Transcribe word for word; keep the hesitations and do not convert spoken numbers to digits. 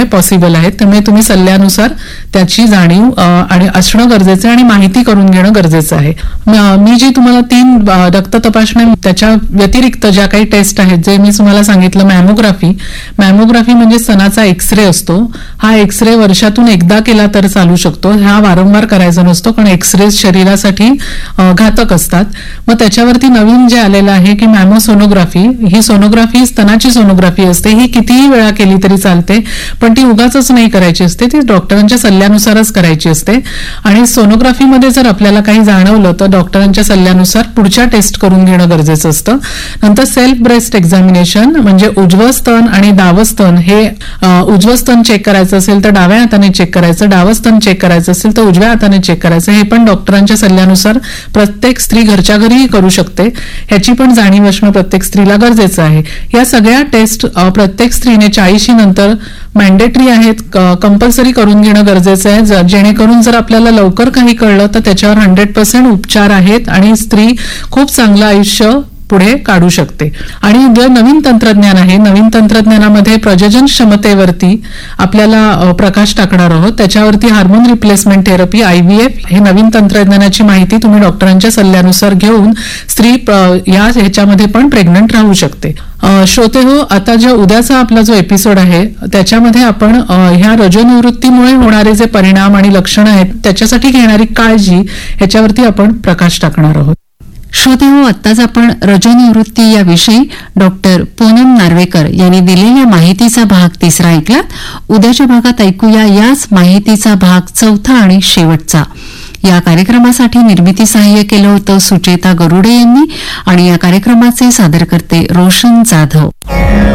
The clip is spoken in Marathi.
पॉसिबल आहेत. त्यामुळे तुम्ही सल्ल्यानुसार त्याची जाणीव अ, आणि असणं गरजेचं आहे आणि माहिती करून घेणं गरजेचं आहे. म- मी जी तुम्हाला तीन अ, रक्त तपासण्या त्याच्या व्यतिरिक्त ज्या काही टेस्ट आहेत जे मी तुम्हाला सांगितलं, मॅमोग्राफी मॅमोग्राफी म्हणजे स्तनाचा एक्सरे असतो. हा एक्सरे वर्षातून एकदा केला तर चालू शकतो. हा वारंवार करायचा नसतो कारण एक्सरे शरीरासाठी अ, घातक असतात. मग त्याच्यावरती नवीन जे आलेलं आहे की मॅमोसोनोग्राफी, ही सोनोग्राफी स्तनाची सोनोग्राफी असते. ही कितीही वेळा केली तरी चालते, पण ती उगाचच नाही करायची असते, ती डॉक्टरांच्या सल्ल्यानुसारच करायची असते. आणि सोनोग्राफीमध्ये जर आपल्याला काही जाणवलं तर डॉक्टरांच्या सल्ल्यानुसार पुढच्या टेस्ट करून घेणं गरजेचं असतं. नंतर सेल्फ ब्रेस्ट एक्झामिनेशन म्हणजे उजवं स्तन आणि डावं स्तन हे अ, उजवं स्तन चेक करायचं असेल तर डाव्या हाताने चेक करायचं, डावं स्तन चेक करायचं असेल तर उजव्या हाताने चेक करायचं. हे पण डॉक्टरांच्या सल्ल्यानुसार प्रत्येक स्त्री घरच्या घरीही करू शकते. ह्याची पण जाणीव असणं प्रत्येक स्त्रीला गरजेचं आहे. या सगळ्या टेस्ट अ, प्रत्येक स्त्रीने चाळीशी नंतर मॅन्डेटरी आहेत, कंपल्सरी करून घेणं गरजेचं आहे. ज- जेणेकरून जर आपल्याला लवकर काही कळलं तर त्याच्यावर हंड्रेड पर्सेंट उपचार आहेत आणि स्त्री खूप चांगलं आयुष्य पुढे काढू शकते. आणि जे नवीन तंत्रज्ञान आहे, नवीन तंत्रज्ञानामध्ये प्रजनन क्षमतेवरती आपल्याला अ, प्रकाश टाकणार आहोत. त्याच्यावरती हार्मोन रिप्लेसमेंट थेरपी आयव्हीएफ हे नवीन तंत्रज्ञानाची माहिती तुम्ही डॉक्टरांच्या सल्ल्यानुसार घेऊन स्त्री अ, या ह्याच्यामध्ये पण प्रेग्नंट राहू शकते. अ, श्रोते हो, आता जो उद्याचा आपला जो एपिसोड आहे त्याच्यामध्ये आपण अ, ह्या रजोनिवृत्तीमुळे होणारे जे परिणाम आणि लक्षणं आहेत त्याच्यासाठी घेणारी काळजी ह्याच्यावरती आपण प्रकाश टाकणार आहोत. श्रोते हो, आत्ताच आपण रजोनिवृत्ती याविषयी डॉक्टर पूनम नार्वेकर यांनी दिलेल्या माहितीचा भाग तिसरा ऐकलात. उद्याच्या भागात ऐकूया याच माहितीचा भाग चौथा आणि शेवटचा. या कार्यक्रमासाठी निर्मिती सहाय्य केलं होतं सुचेता गरुडे यांनी आणि या कार्यक्रमाचे सादरकर्ते रोशन जाधव.